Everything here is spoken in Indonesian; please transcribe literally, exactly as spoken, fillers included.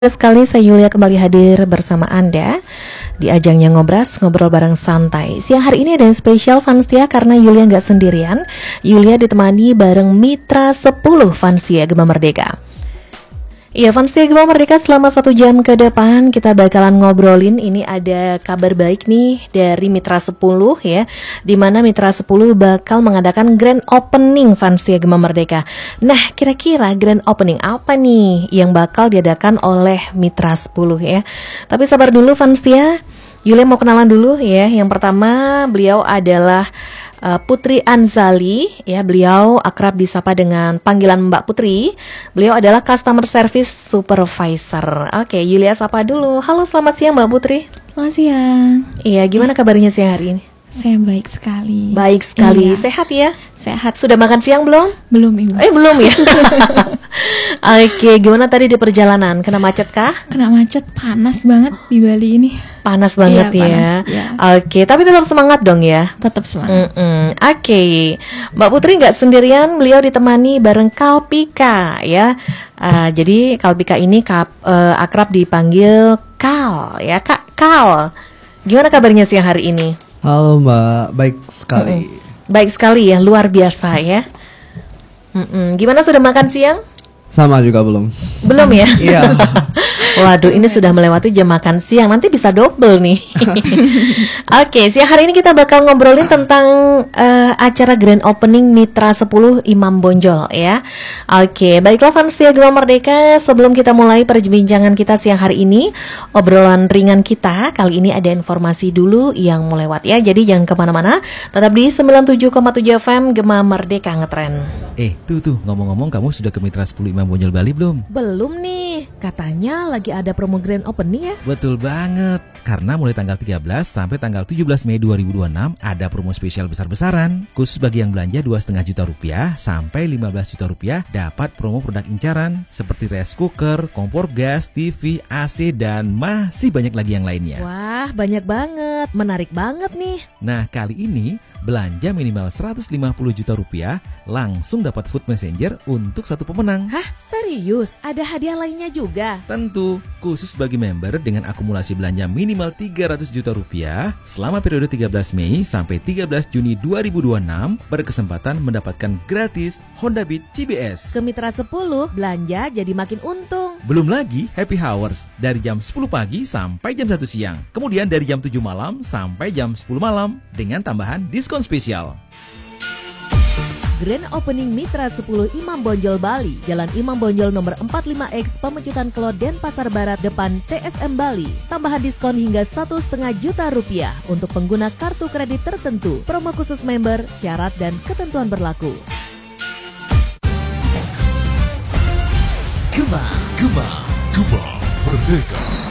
Sekali saya Yulia kembali hadir bersama Anda di ajangnya Ngobras, ngobrol bareng santai. Siang hari ini ada yang spesial Fansia karena Yulia nggak sendirian. Yulia ditemani bareng Mitra sepuluh Fansia Gema Merdeka. Iya, Fansia Gema Merdeka selama satu jam ke depan kita bakalan ngobrolin. Ini ada kabar baik nih dari Mitra sepuluh ya, dimana Mitra sepuluh bakal mengadakan grand opening Fansia Gema Merdeka. Nah, kira-kira grand opening apa nih yang bakal diadakan oleh Mitra sepuluh ya? Tapi sabar dulu Fansia, Yulia mau kenalan dulu ya. Yang pertama, beliau adalah Uh, Putri Anzali, ya, beliau akrab disapa dengan panggilan Mbak Putri. Beliau adalah Customer Service Supervisor. Oke, Yulia sapa dulu. Halo, selamat siang Mbak Putri. Selamat siang. Iya, gimana kabarnya siang hari ini? Saya baik sekali. Baik sekali. Iya. Sehat ya? Sehat. Sudah makan siang belum? Belum, Ibu. Eh, belum ya? Oke, gimana tadi di perjalanan? Kena macet kah? Kena macet, panas banget di Bali ini. Panas banget Iya, ya. panas, ya. Oke, tapi tetap semangat dong ya. Tetap semangat. Mm-mm. Oke, Mbak Putri nggak sendirian, beliau ditemani bareng Kalpika ya. Uh, jadi Kalpika ini kap, uh, akrab dipanggil Kal ya, Kak Kal. Gimana kabarnya siang hari ini? Halo Mbak, baik sekali. Mm-mm. Baik sekali ya, luar biasa ya. Mm-mm. Gimana, sudah makan siang? Sama juga belum. Belum ya? Iya. Waduh, ini sudah melewati jam makan siang. Nanti bisa double nih. Oke, siang hari ini kita bakal ngobrolin tentang uh, acara grand opening Mitra sepuluh Imam Bonjol ya. Oke, baiklah Fansia Gema Merdeka, sebelum kita mulai perbincangan kita siang hari ini, obrolan ringan kita kali ini ada informasi dulu yang mau lewat ya. Jadi jangan kemana-mana, tetap di sembilan puluh tujuh koma tujuh F M Gema Merdeka Ngetren. Eh, tuh tuh, ngomong-ngomong, kamu sudah ke Mitra sepuluh Imam Bonjol Bali belum? Belum nih, katanya lagi ada promo grand opening ya. Betul banget, karena mulai tanggal tiga belas sampai tanggal tujuh belas Mei dua ribu dua puluh enam ada promo spesial besar-besaran. Khusus bagi yang belanja dua koma lima juta rupiah sampai lima belas juta rupiah dapat promo produk incaran seperti rice cooker, kompor gas, T V, A C, dan masih banyak lagi yang lainnya. Wah, banyak banget, menarik banget nih. Nah, kali ini belanja minimal seratus lima puluh juta rupiah langsung dapat food messenger untuk satu pemenang. Hah? Serius? Ada hadiah lainnya juga? Tentu, khusus bagi member dengan akumulasi belanja minimal tiga ratus juta rupiah selama periode tiga belas Mei sampai tiga belas Juni dua ribu dua puluh enam berkesempatan mendapatkan gratis Honda Beat C B S. Ke Mitra sepuluh, belanja jadi makin untung. Belum lagi happy hours dari jam sepuluh pagi sampai jam satu siang. Kemudian dari jam tujuh malam sampai jam sepuluh malam dengan tambahan diskon spesial. Grand Opening Mitra sepuluh Imam Bonjol Bali, Jalan Imam Bonjol nomor empat puluh lima X, Pemecutan Kelor, Denpasar Barat, depan T S M Bali. Tambahan diskon hingga satu koma lima juta rupiah untuk pengguna kartu kredit tertentu. Promo khusus member, syarat dan ketentuan berlaku. Gema, Gema, Gema Merdeka.